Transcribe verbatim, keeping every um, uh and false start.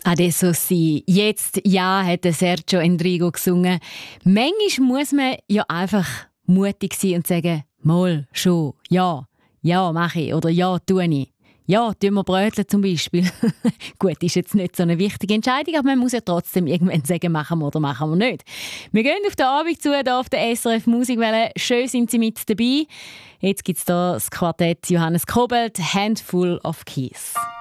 Adesso sì, jetzt ja, hat Sergio Endrigo gesungen. Manchmal muss man ja einfach mutig sein und sagen, mal, schon, ja, ja, mache ich oder ja, tue ich. Ja, tun wir bröteln zum Beispiel. Gut, ist jetzt nicht so eine wichtige Entscheidung, aber man muss ja trotzdem irgendwann sagen, machen wir oder machen wir nicht. Wir gehen auf den Abend zu, hier auf der S R F Musikwelle. Schön sind Sie mit dabei. Jetzt gibt es hier das Quartett Johannes Kobelt, Handful of Keys.